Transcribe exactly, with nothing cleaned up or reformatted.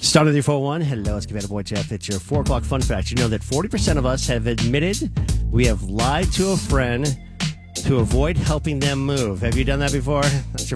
Start of the four oh one. Hello, it's Commander Boy Jeff. It's your four o'clock fun fact. You know that forty percent of us have admitted we have lied to a friend to avoid helping them move. Have you done that before? That's your